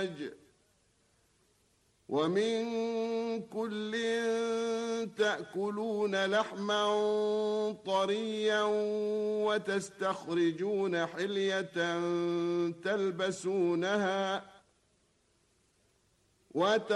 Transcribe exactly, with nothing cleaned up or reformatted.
أزواج ومن كل تأكلون لحما طريا وتستخرجون حلية تلبسونها